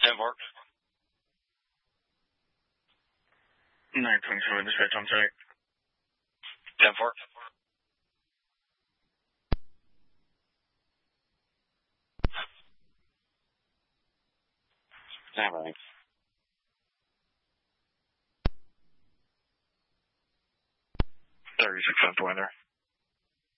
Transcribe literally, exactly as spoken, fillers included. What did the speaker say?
ten four. nine twenty-seven, dispatch on site. ten four. Stand by. thirty-six on point there.